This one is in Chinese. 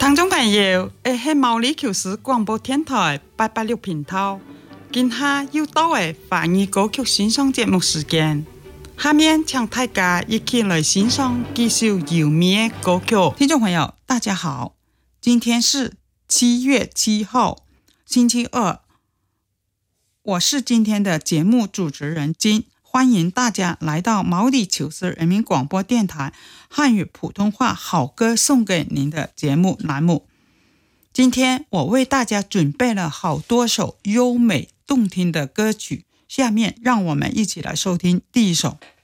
聽眾朋友，係毛里求斯廣播電台886頻道，今下又到嘅華語歌曲欣賞節目時間。下面請大家一起來欣賞幾首優美的歌曲。聽眾朋友，大家好，今天是7月7號，星期二，我是今天的節目主持人金。歡迎大家來到毛里求斯人民廣播電台漢語普通話好歌送給您的節目欄目。今天我為大家準備了好多首優美動聽的歌曲，下面讓我們一起來收聽第一首。